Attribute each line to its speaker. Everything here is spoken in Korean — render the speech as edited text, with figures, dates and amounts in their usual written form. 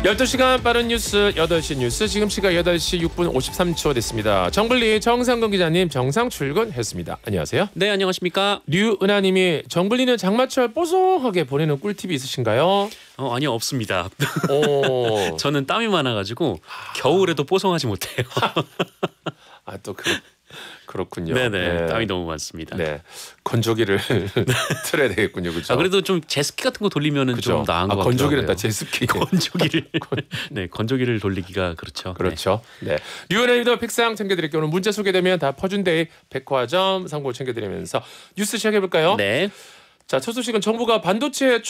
Speaker 1: 12시간 빠른 뉴스 8시 뉴스 지금 시각 8시 6분 53초 됐습니다. 정블리 정상근 기자님 정상 출근했습니다. 안녕하세요.
Speaker 2: 네, 안녕하십니까.
Speaker 1: 류은하님이 정블리는 장마철 뽀송하게 보내는 꿀팁이 있으신가요?
Speaker 2: 아니요, 없습니다.
Speaker 1: 오.
Speaker 2: 저는 땀이 많아가지고 겨울에도 뽀송하지 못해요.
Speaker 1: 또 그렇군요.
Speaker 2: 네네,
Speaker 1: 네.
Speaker 2: 땀이 너무 많습니다.
Speaker 1: 네, 건조기를 틀어야 되겠군요, 그렇죠?
Speaker 2: 그래도 좀 제습기 같은 거 돌리면은 좀 나은 것 같아요.
Speaker 1: 건조기는 다 제습기.
Speaker 2: 건조기를 돌리기가 그렇죠.
Speaker 1: 그렇죠. 네. 류은하님도 백상 챙겨드릴게요. 오늘 문자 소개되면 다 퍼준데이 백화점 상고 챙겨드리면서 뉴스 시작해볼까요?
Speaker 2: 네.
Speaker 1: 자, 첫 소식은 정부가 반도체